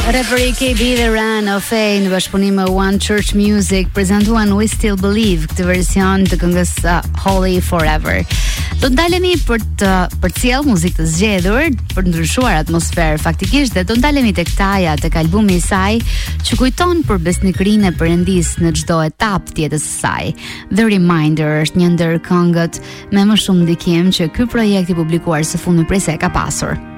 Raperi KB dhe Ran of Fame në bashkëpunim me One Church Music prezantuan We Still Believe, këtë version të këngës Holy Forever. Do të ndalemi për të përcjell muzikë të zgjedhur, për të ndryshuar atmosferë faktikisht, dhe do ndalemi tek Taja, tek albumi i saj, që kujton për besnikërinë e Perëndisë në çdo etapë të jetës së saj. The Reminder është një ndër këngët me më shumë ndikim që ky projekt i publikuar së fundmi prej se ka pasur.